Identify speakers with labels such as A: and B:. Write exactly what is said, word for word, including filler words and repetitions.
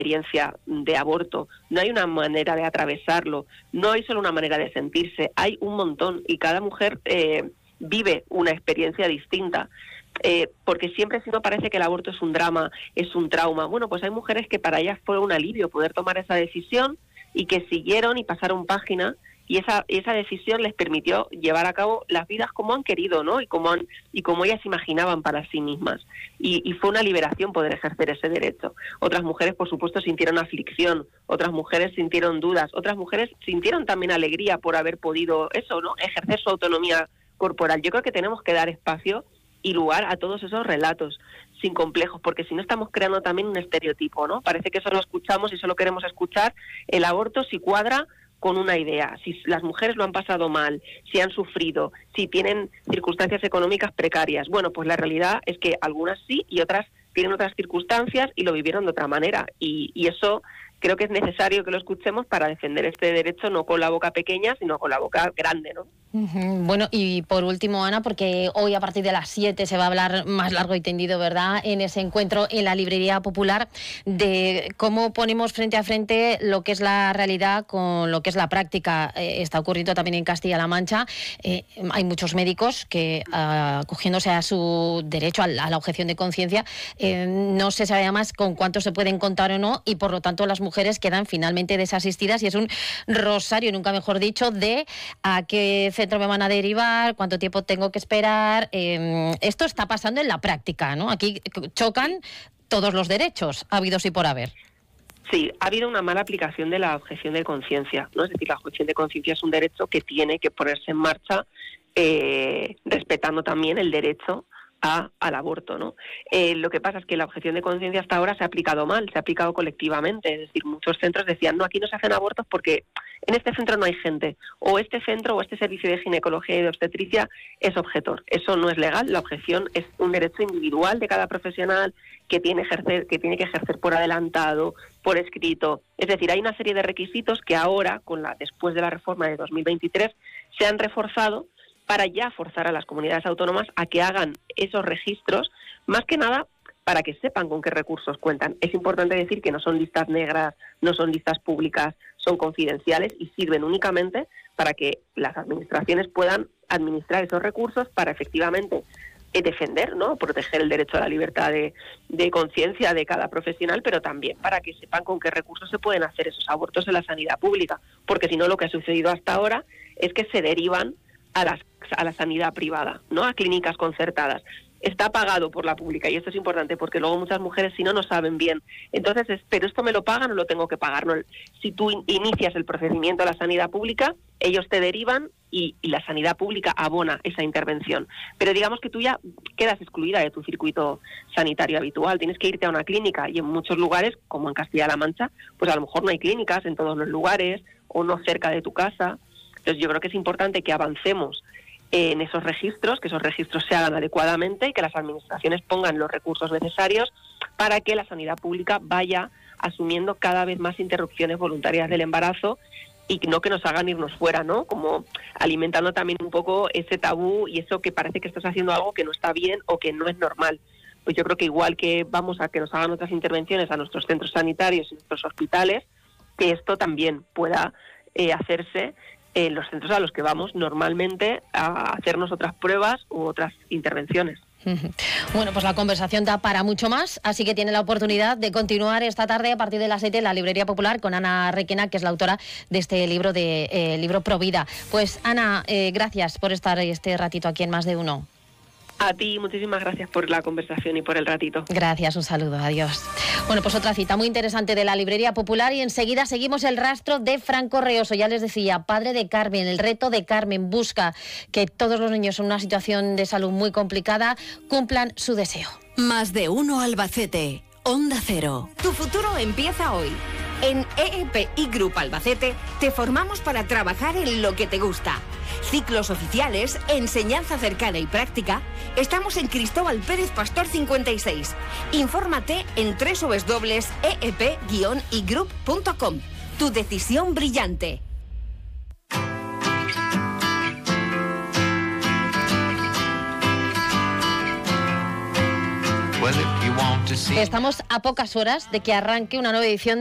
A: experiencia de aborto, no hay una manera de atravesarlo, no hay solo una manera de sentirse, hay un montón y cada mujer eh, vive una experiencia distinta. Eh, porque siempre si no parece que el aborto es un drama, es un trauma. Bueno, pues hay mujeres que para ellas fue un alivio poder tomar esa decisión y que siguieron y pasaron página y esa esa decisión les permitió llevar a cabo las vidas como han querido, ¿no? Y como han, y como ellas imaginaban para sí mismas. Y, y fue una liberación poder ejercer ese derecho. Otras mujeres, por supuesto, sintieron aflicción, otras mujeres sintieron dudas, otras mujeres sintieron también alegría por haber podido eso, ¿no? Ejercer su autonomía corporal. Yo creo que tenemos que dar espacio y lugar a todos esos relatos sin complejos, porque si no estamos creando también un estereotipo, ¿no? Parece que solo escuchamos y solo queremos escuchar el aborto si cuadra con una idea, si las mujeres lo han pasado mal, si han sufrido, si tienen circunstancias económicas precarias. Bueno, pues la realidad es que algunas sí y otras tienen otras circunstancias y lo vivieron de otra manera, y, y eso creo que es necesario que lo escuchemos para defender este derecho, no con la boca pequeña, sino con la boca grande, ¿no?
B: Uh-huh. Bueno, y por último, Ana, porque hoy a partir de las siete se va a hablar más largo y tendido, ¿verdad?, en ese encuentro en la Librería Popular, de cómo ponemos frente a frente lo que es la realidad con lo que es la práctica. Eh, está ocurriendo también en Castilla-La Mancha. Eh, hay muchos médicos que, uh, acogiéndose a su derecho a la, a la objeción de conciencia, eh, no se sabe además con cuántos se pueden contar o no, y por lo tanto las mujeres quedan finalmente desasistidas, y es un rosario, nunca mejor dicho, de a qué centro me van a derivar, cuánto tiempo tengo que esperar. Eh, esto está pasando en la práctica, ¿no? Aquí chocan todos los derechos habidos y por haber.
A: Sí, ha habido una mala aplicación de la objeción de conciencia, ¿no? Es decir, la objeción de conciencia es un derecho que tiene que ponerse en marcha eh, respetando también el derecho A, al aborto, ¿no? Eh, lo que pasa es que la objeción de conciencia hasta ahora se ha aplicado mal, se ha aplicado colectivamente, es decir, muchos centros decían, no, aquí no se hacen abortos porque en este centro no hay gente, o este centro o este servicio de ginecología y de obstetricia es objetor. Eso no es legal, la objeción es un derecho individual de cada profesional que tiene, ejercer, que tiene que ejercer por adelantado, por escrito. Es decir, hay una serie de requisitos que ahora, con la después de la reforma de dos mil veintitrés, se han reforzado para ya forzar a las comunidades autónomas a que hagan esos registros, más que nada para que sepan con qué recursos cuentan. Es importante decir que no son listas negras, no son listas públicas, son confidenciales y sirven únicamente para que las administraciones puedan administrar esos recursos para efectivamente defender, ¿no?, proteger el derecho a la libertad de, de conciencia de cada profesional, pero también para que sepan con qué recursos se pueden hacer esos abortos en la sanidad pública, porque si no lo que ha sucedido hasta ahora es que se derivan a las a la sanidad privada, ¿no?, a clínicas concertadas. Está pagado por la pública y esto es importante porque luego muchas mujeres si no no saben bien. Entonces, es, pero esto me lo pagan o lo tengo que pagar. No, si tú in, inicias el procedimiento a la sanidad pública, ellos te derivan y, y la sanidad pública abona esa intervención. Pero digamos que tú ya quedas excluida de tu circuito sanitario habitual. Tienes que irte a una clínica y en muchos lugares, como en Castilla-La Mancha, pues a lo mejor no hay clínicas en todos los lugares o no cerca de tu casa. Entonces yo creo que es importante que avancemos en esos registros, que esos registros se hagan adecuadamente y que las administraciones pongan los recursos necesarios para que la sanidad pública vaya asumiendo cada vez más interrupciones voluntarias del embarazo y no que nos hagan irnos fuera, ¿no? Como alimentando también un poco ese tabú y eso que parece que estás haciendo algo que no está bien o que no es normal. Pues yo creo que igual que vamos a que nos hagan otras intervenciones a nuestros centros sanitarios y nuestros hospitales, que esto también pueda eh, hacerse en los centros a los que vamos normalmente a hacernos otras pruebas u otras intervenciones.
B: Bueno, pues la conversación da para mucho más, así que tiene la oportunidad de continuar esta tarde a partir de las siete en la Librería Popular con Ana Requena, que es la autora de este libro, de eh, libro Provida. Pues Ana, eh, gracias por estar este ratito aquí en Más de Uno.
A: A ti, muchísimas gracias por la conversación y por el ratito.
B: Gracias, un saludo, adiós. Bueno, pues otra cita muy interesante de la Librería Popular y enseguida seguimos el rastro de Franco Reoso. Ya les decía, padre de Carmen, el reto de Carmen busca que todos los niños en una situación de salud muy complicada cumplan su deseo.
C: Más de Uno Albacete, Onda Cero.
D: Tu futuro empieza hoy. En E E P I Group Albacete te formamos para trabajar en lo que te gusta. Ciclos oficiales, enseñanza cercana y práctica. Estamos en Cristóbal Pérez Pastor cincuenta y seis. Infórmate en doble u doble u doble u punto e e p guion i group punto com. Tu decisión brillante.
E: Well, if you
B: Estamos a pocas horas de que arranque una nueva edición